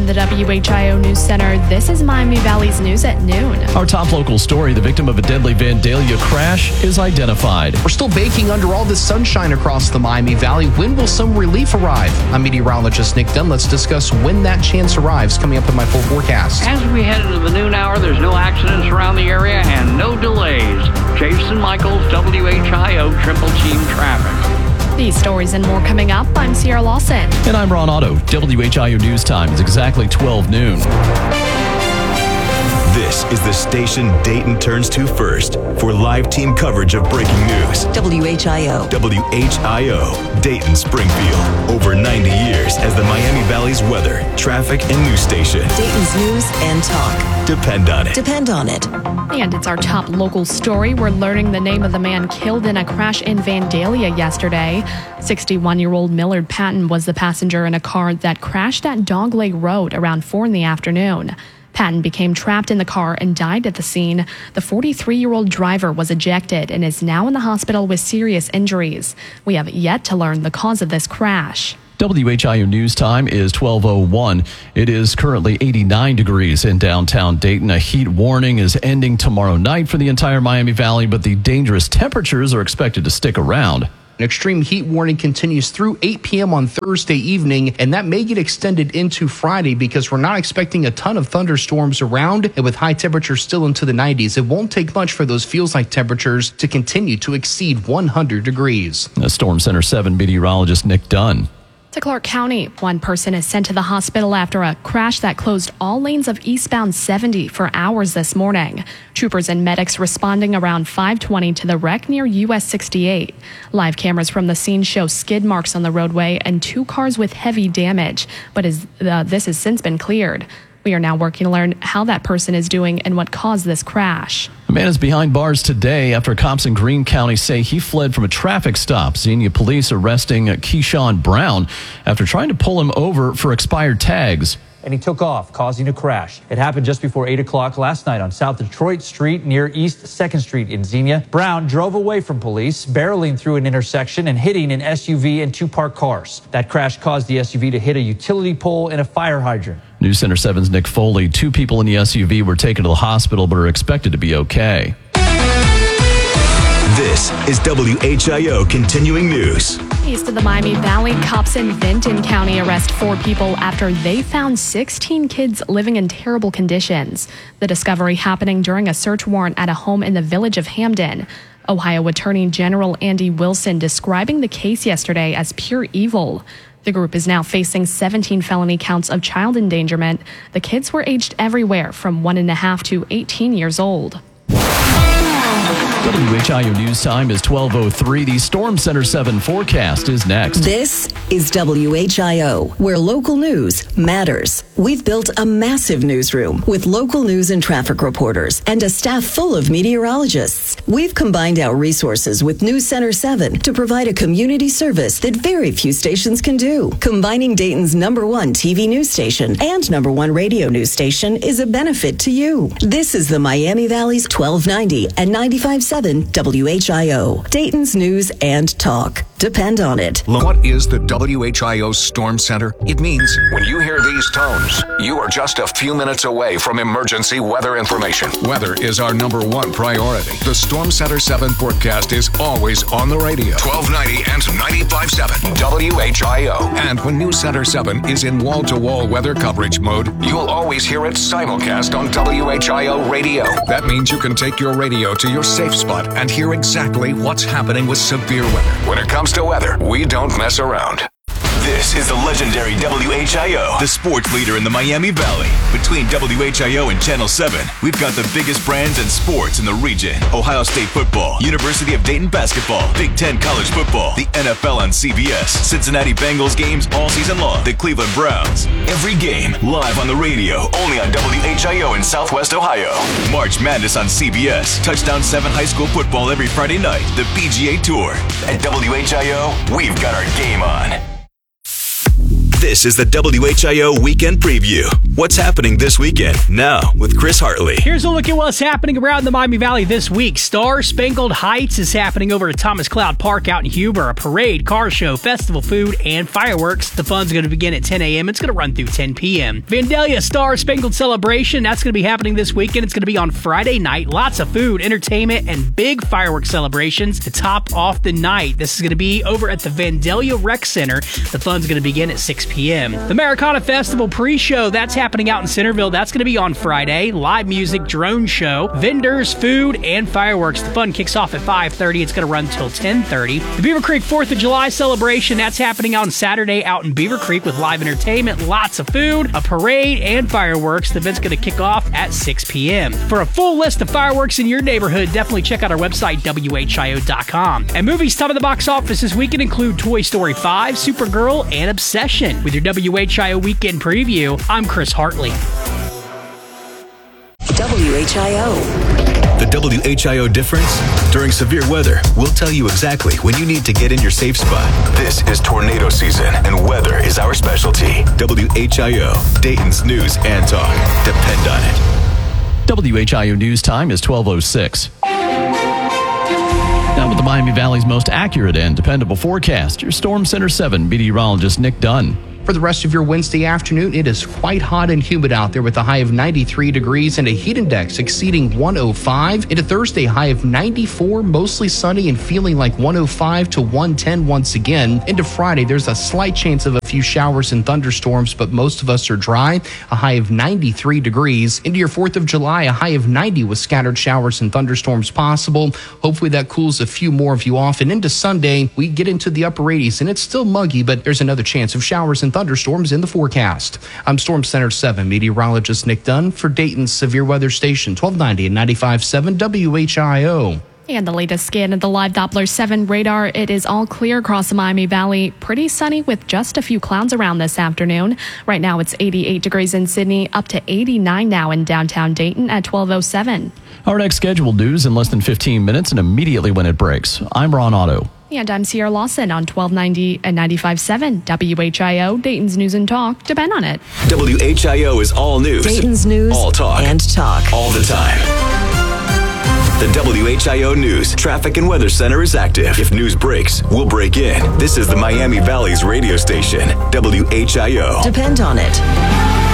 the WHIO News Center, this is Miami Valley's news at noon. Our top local story, the victim of a deadly Vandalia crash is identified. We're still baking under all this sunshine across the Miami Valley. When will some relief arrive? I'm meteorologist Nick Dunn. Let's discuss when that chance arrives coming up in my full forecast. As we head into the noon hour, there's no accidents around the area and no delays. Jason Michaels, WHIO Triple Team Traffic. These stories and more coming up. I'm Sierra Lawson. And I'm Ron Otto. WHIO News Time is exactly 12 noon. This is the station Dayton turns to first for live team coverage of breaking news. WHIO. WHIO, Dayton Springfield. Over 90 years as the Miami Valley's weather, traffic, and news station. Dayton's news and talk. Depend on it. Depend on it. And it's our top local story. We're learning the name of the man killed in a crash in Vandalia yesterday. 61-year-old Millard Patton was the passenger in a car that crashed at Dog Lake Road around 4 in the afternoon. Patton became trapped in the car and died at the scene. The 43-year-old driver was ejected and is now in the hospital with serious injuries. We have yet to learn the cause of this crash. WHIO News Time is 12:01. It is currently 89 degrees in downtown Dayton. A heat warning is ending tomorrow night for the entire Miami Valley, but the dangerous temperatures are expected to stick around. An extreme heat warning continues through 8 p.m. on Thursday evening, and that may get extended into Friday because we're not expecting a ton of thunderstorms around, and with high temperatures still into the 90s, it won't take much for those feels-like temperatures to continue to exceed 100 degrees. Storm Center 7 meteorologist Nick Dunn. To Clark County, one person is sent to the hospital after a crash that closed all lanes of eastbound 70 for hours this morning. Troopers and medics responding around 5:20 to the wreck near US 68. Live cameras from the scene show skid marks on the roadway and 2 cars with heavy damage, but this has since been cleared. We are now working to learn how that person is doing and what caused this crash. A man is behind bars today after cops in Greene County say he fled from a traffic stop. Xenia police arresting Keyshawn Brown after trying to pull him over for expired tags. And he took off, causing a crash. It happened just before 8 o'clock last night on South Detroit Street near East 2nd Street in Xenia. Brown drove away from police, barreling through an intersection and hitting an SUV and 2 parked cars. That crash caused the SUV to hit a utility pole and a fire hydrant. News Center 7's Nick Foley. 2 people in the SUV were taken to the hospital but are expected to be okay. This is WHIO Continuing News. East of the Miami Valley, cops in Vinton County arrest 4 people after they found 16 kids living in terrible conditions. The discovery happening during a search warrant at a home in the village of Hamden. Ohio Attorney General Andy Wilson describing the case yesterday as pure evil. The group is now facing 17 felony counts of child endangerment. The kids were aged everywhere from 1.5 to 18 years old. WHIO News Time is 12:03. The Storm Center 7 forecast is next. This is WHIO, where local news matters. We've built a massive newsroom with local news and traffic reporters and a staff full of meteorologists. We've combined our resources with News Center 7 to provide a community service that very few stations can do. Combining Dayton's #1 TV news station and #1 radio news station is a benefit to you. This is the Miami Valley's 1290 and 95.7 WHIO, Dayton's news and talk. Depend on it. What is the WHIO Storm Center? It means when you hear these tones, you are just a few minutes away from emergency weather information. Weather is our #1 priority. The Storm Center 7 forecast is always on the radio. 1290 and 95.7 WHIO. And when News Center 7 is in wall-to-wall weather coverage mode, you'll always hear it simulcast on WHIO radio. That means you can take your radio to your safe spot and hear exactly what's happening with severe weather. When it comes to weather, we don't mess around. This is the legendary WHIO, the sports leader in the Miami Valley. Between WHIO and Channel 7, we've got the biggest brands and sports in the region. Ohio State football, University of Dayton basketball, Big Ten college football, the NFL on CBS, Cincinnati Bengals games all season long, the Cleveland Browns. Every game live on the radio, only on WHIO in Southwest Ohio. March Madness on CBS, Touchdown 7 high school football every Friday night, the PGA Tour. At WHIO, we've got our game on. This is the WHIO Weekend Preview What's happening this weekend? Now with Chris Hartley. Here's a look at what's happening around the Miami Valley this week. Star Spangled Heights is happening over at Thomas Cloud Park out in Huber. A parade, car show, festival food, and fireworks. The fun's going to begin at 10 a.m. It's going to run through 10 p.m. Vandalia Star Spangled Celebration, that's going to be happening this weekend. It's going to be on Friday night. Lots of food, entertainment, and big fireworks celebrations to top off the night. This is going to be over at the Vandalia Rec Center. The fun's going to begin at 6 p.m. The Americana Festival pre-show, that's happening out in Centerville. That's going to be on Friday. Live music, drone show, vendors, food, and fireworks. The fun kicks off at 5:30. It's going to run till 10:30. The Beaver Creek 4th of July celebration, that's happening on Saturday out in Beaver Creek with live entertainment, lots of food, a parade, and fireworks. The event's going to kick off at 6 p.m. For a full list of fireworks in your neighborhood, definitely check out our website, WHIO.com. And movies top of the box office this weekend include Toy Story 5, Supergirl, and Obsession. With your WHIO weekend preview, I'm Chris Hartley. WHIO. The WHIO difference? During severe weather, we'll tell you exactly when you need to get in your safe spot. This is tornado season, and weather is our specialty. WHIO, Dayton's news and talk. Depend on it. WHIO news time is 12:06. Now with the Miami Valley's most accurate and dependable forecast, your Storm Center 7 meteorologist Nick Dunn. For the rest of your Wednesday afternoon, it is quite hot and humid out there with a high of 93 degrees and a heat index exceeding 105. Into Thursday, high of 94, mostly sunny and feeling like 105 to 110 once again. Into Friday, there's a slight chance of a few showers and thunderstorms, but most of us are dry. A high of 93 degrees. Into your 4th of July, a high of 90 with scattered showers and thunderstorms possible. Hopefully that cools a few more of you off. And into Sunday, we get into the upper 80s, and it's still muggy, but there's another chance of showers and thunderstorms in the forecast. I'm Storm Center 7 meteorologist Nick Dunn for Dayton's Severe Weather Station, 1290 and 95.7 WHIO. And the latest scan of the live Doppler 7 radar, it is all clear across the Miami Valley. Pretty sunny with just a few clouds around this afternoon. Right now it's 88 degrees in Sydney, up to 89 now in downtown Dayton at 12:07. Our next scheduled news in less than 15 minutes and immediately when it breaks. I'm Ron Otto. And I'm Sierra Lawson on 1290 and 95.7 WHIO, Dayton's News and Talk. Depend on it. WHIO is all news. Dayton's news all talk. And talk. All the time. The WHIO News Traffic and Weather Center is active. If news breaks, we'll break in. This is the Miami Valley's radio station, WHIO. Depend on it.